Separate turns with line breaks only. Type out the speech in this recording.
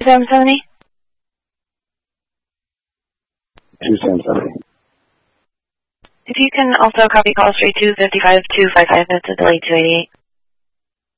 2770?
2770.
If you can also copy call straight to 55255, that's a delay 288.